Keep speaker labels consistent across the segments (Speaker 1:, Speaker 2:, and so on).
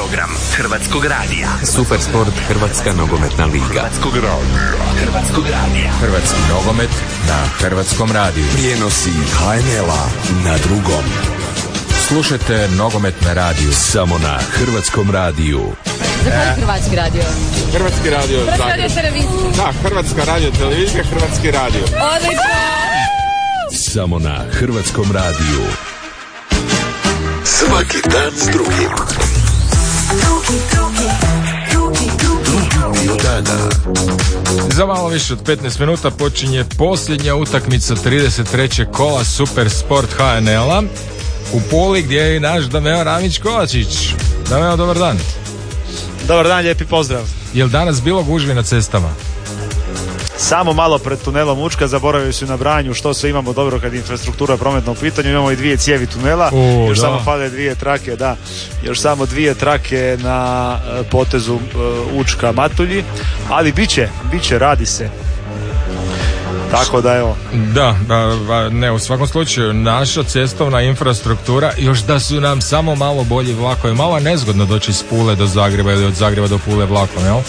Speaker 1: program Hrvatskog radija.
Speaker 2: Super sport Hrvatska nogometna liga.
Speaker 1: Hrvatskog radija.
Speaker 3: Hrvatski nogomet na Hrvatskom radiju.
Speaker 1: Prijenosi HNL-a na Drugom.
Speaker 3: Slušajte nogomet na radiju.
Speaker 1: Samo na Hrvatskom radiju.
Speaker 4: Hrvatski radio.
Speaker 5: Hrvatski radio.
Speaker 4: Hrvatska radio televizija.
Speaker 5: Da, Hrvatska radio televizija, Hrvatski radio.
Speaker 4: Odlično!
Speaker 1: Samo na Hrvatskom radiju. Svaki dan s drugim. Drugi od dana.
Speaker 3: Za malo više od 15 minuta počinje posljednja utakmica 33. kola Super Sport HNL-a u Puli gdje je i naš Dameo Ramić-Kovačić. Dameo, dobar dan.
Speaker 6: Dobar dan, lijepi pozdrav.
Speaker 3: Je li danas bilo gužvi na cestama?
Speaker 6: Samo malo pred tunelom Učka, zaboravili su na branju što sve imamo dobro kad je infrastruktura prometna u pitanju, imamo i 2 cijevi tunela, još da. Samo fale 2 trake, da, još samo 2 trake na potezu Učka Matulji, ali bit će, radi se. Tako da evo. Da,
Speaker 3: ne, u svakom slučaju naša cestovna infrastruktura, još da su nam samo malo bolji vlakovi, malo je nezgodno doći iz Pule do Zagreba ili od Zagreba do Pule vlakom, jel?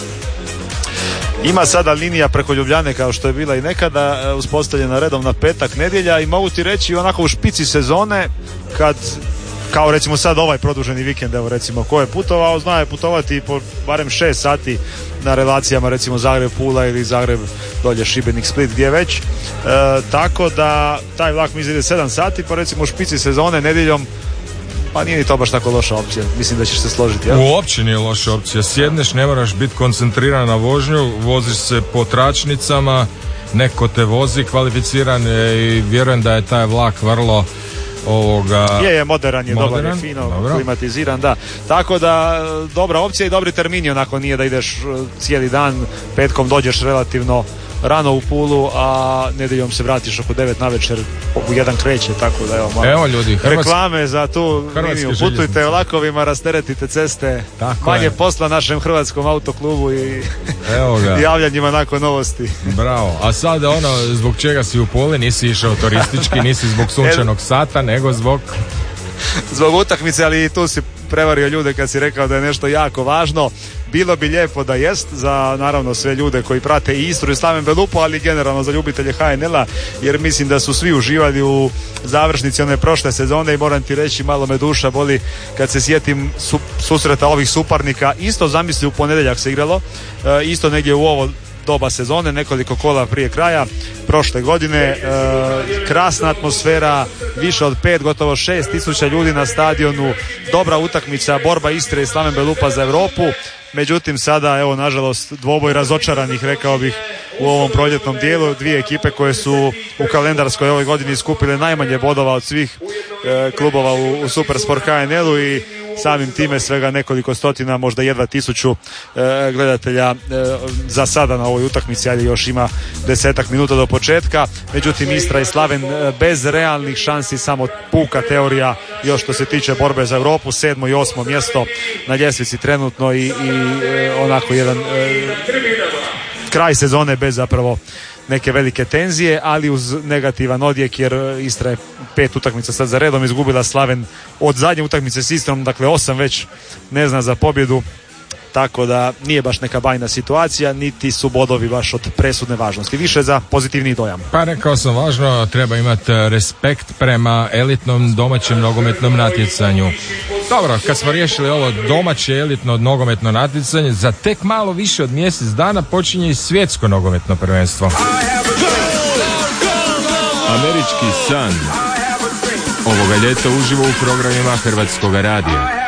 Speaker 6: Ima sada linija preko Ljubljane kao što je bila i nekada, uspostavljena redovna petak, nedjelja i mogu ti reći onako u špici sezone kad, kao recimo sad ovaj produženi vikend, evo recimo ko je putovao, zna je putovati po barem 6 sati na relacijama recimo Zagreb-Pula ili Zagreb-dolje Šibenik-Split gdje već, tako da taj vlak mi izide 7 sati, pa recimo u špici sezone nedjeljom pa nije ni to baš tako loša opcija, mislim da ćeš se složiti, jel?
Speaker 3: Uopće nije loša opcija, sjedneš, ne moraš biti koncentriran na vožnju, voziš se po tračnicama, neko te vozi kvalificiran i vjerujem da je taj vlak vrlo
Speaker 6: je moderan, dobar, je fino, dobro. Klimatiziran, da. Tako da dobra opcija i dobri termini, onako nije da ideš cijeli dan, petkom dođeš relativno rano u Pulu, a nedjeljom se vratiš oko 9 navečer, u 1 kreće, tako da
Speaker 3: evo ljudi,
Speaker 6: reklame za tu liniju, putujte vlakovima, rasteretite ceste, tako manje posla našem Hrvatskom autoklubu i javljanjima nakon novosti.
Speaker 3: Bravo, a sad zbog čega si u Puli, nisi išao turistički, nisi zbog sunčanog sata, nego zbog
Speaker 6: utakmice, ali i tu si prevario ljude kad si rekao da je nešto jako važno. Bilo bi lijepo da jest za naravno sve ljude koji prate i Istru i Slaven Belupo, ali generalno za ljubitelje HNL-a, jer mislim da su svi uživali u završnici one prošle sezone i moram ti reći, malo me duša boli kad se sjetim susreta ovih suparnika. Isto zamisli u ponedjeljak se igralo, isto negdje u ovo doba sezone, nekoliko kola prije kraja prošle godine, krasna atmosfera, više od 5, gotovo 6,000 ljudi na stadionu, dobra utakmica, borba Istre i Slaven Belupa za Europu. Međutim sada, evo nažalost, dvoboj razočaranih, rekao bih, u ovom proljetnom dijelu. 2 ekipe koje su u kalendarskoj ovoj godini skupile najmanje bodova od svih klubova u Supersport HNL-u i samim time svega nekoliko stotina, možda jedva 1000 gledatelja za sada na ovoj utakmici, ali još ima 10 minuta do početka. Međutim, Istra i Slaven bez realnih šansi, samo puka teorija još što se tiče borbe za Europu, 7. i 8. mjesto na ljestvici trenutno i onako jedan kraj sezone bez zapravo neke velike tenzije, ali uz negativan odjek jer Istra je 5 utakmica sad za redom izgubila, Slaven od zadnje utakmice s Istrom, dakle 8 već ne zna za pobjedu, tako da nije baš neka bajna situacija, niti su bodovi baš od presudne važnosti, više za pozitivni dojam.
Speaker 3: Pa rekao sam, važno, treba imati respekt prema elitnom domaćem nogometnom natjecanju. Dobro, kad smo riješili ovo domaće elitno nogometno natjecanje, za tek malo više od mjesec dana počinje i svjetsko nogometno prvenstvo.
Speaker 2: Američki san ovoga ljeta uživo u programima Hrvatskog radija.